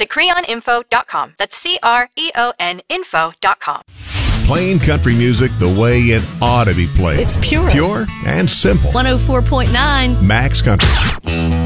Visit CreonInfo.com. That's CREON info.com. Playing country music the way it ought to be played. It's pure. Pure and simple. 104.9 Max Country.